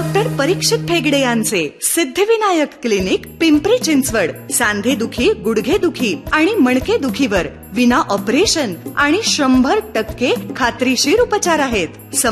Doctor परीक्षित हेगडे यांचे Siddhivinayak clinic, Pimpri Chinchwad. सांधेदुखी, गुडघेदुखी आणि मणकेदुखीवर विना ऑपरेशन आणि 100% खात्रीशीर उपचार आहेत.